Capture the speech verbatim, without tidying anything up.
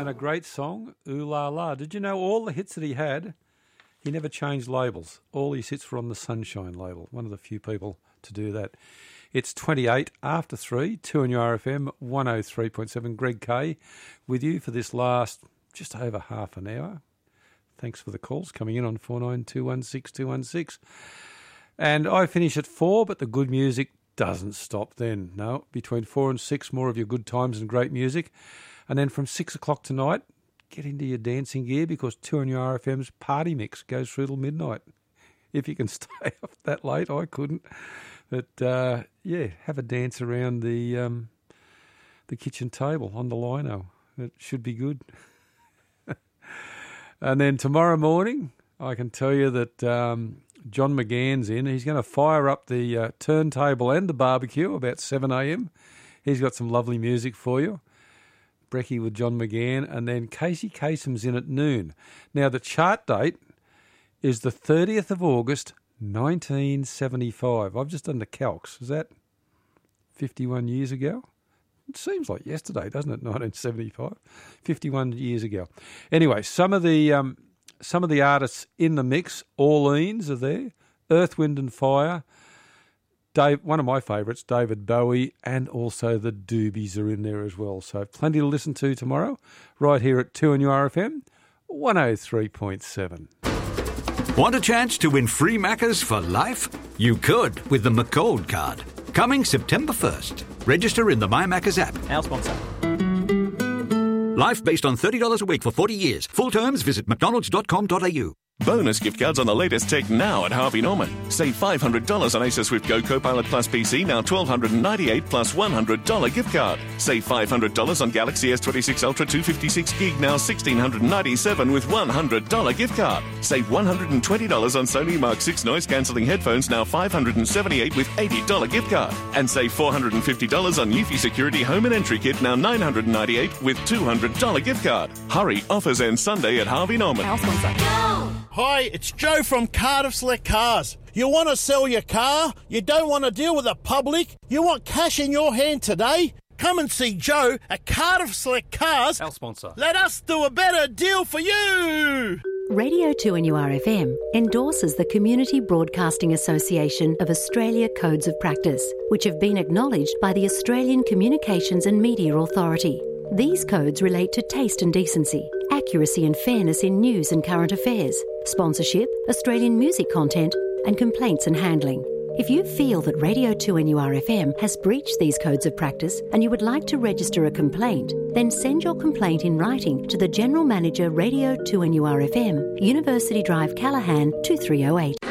And a great song, Ooh La La. Did you know all the hits that he had, he never changed labels. All his hits were on the Sunshine label. One of the few people to do that. It's twenty-eight after three, two on your R F M, one oh three point seven. Greg Kay with you for this last just over half an hour. Thanks for the calls coming in on four nine two one six two one six. And I finish at four, but the good music doesn't stop then. No, between four and six, more of your good times and great music. And then from six o'clock tonight, get into your dancing gear because two on your R F M's party mix goes through till midnight. If you can stay up that late, I couldn't. But, uh, yeah, have a dance around the um, the kitchen table on the lino. It should be good. And then tomorrow morning, I can tell you that um, John McGann's in. He's going to fire up the uh, turntable and the barbecue about seven a.m. He's got some lovely music for you. Brekkie with John McGann, and then Casey Kasem's in at noon. Now, the chart date is the thirtieth of August, nineteen seventy-five. I've just done the calcs. Is that fifty-one years ago? It seems like yesterday, doesn't it? nineteen seventy-five, fifty-one years ago. Anyway, some of the um, some of the artists in the mix, Orleans are there, Earth, Wind and Fire, Dave, one of my favourites, David Bowie, and also the Doobies are in there as well. So plenty to listen to tomorrow, right here at two on your R F M, one oh three point seven. Want a chance to win free Maccas for life? You could with the McCold card. Coming September first. Register in the My Maccas app. Our sponsor. Life based on thirty dollars a week for forty years. Full terms, visit mcdonalds dot com dot a u. Bonus gift cards on the latest tech now at Harvey Norman. Save five hundred dollars on Acer Swift Go Copilot Plus P C, now one thousand two hundred ninety-eight dollars plus one hundred dollars gift card. Save five hundred dollars on Galaxy S twenty-six Ultra two fifty-six gig, now one thousand six hundred ninety-seven dollars with one hundred dollars gift card. Save one hundred twenty dollars on Sony Mark six noise-cancelling headphones, now five hundred seventy-eight dollars with eighty dollars gift card. And save four hundred fifty dollars on Eufy Security Home and Entry Kit, now nine hundred ninety-eight dollars with two hundred dollars gift card. Hurry, offers end Sunday at Harvey Norman. Our sponsor. Go! Hi, it's Joe from Cardiff Select Cars. You want to sell your car? You don't want to deal with the public? You want cash in your hand today? Come and see Joe at Cardiff Select Cars. Our sponsor. Let us do a better deal for you. Radio two N U R F M endorses the Community Broadcasting Association of Australia Codes of Practice, which have been acknowledged by the Australian Communications and Media Authority. These codes relate to taste and decency, accuracy and fairness in news and current affairs, sponsorship, Australian music content, and complaints and handling. If you feel that Radio two N U R F M has breached these codes of practice and you would like to register a complaint, then send your complaint in writing to the General Manager, Radio two N U R F M, University Drive, Callaghan, two three oh eight.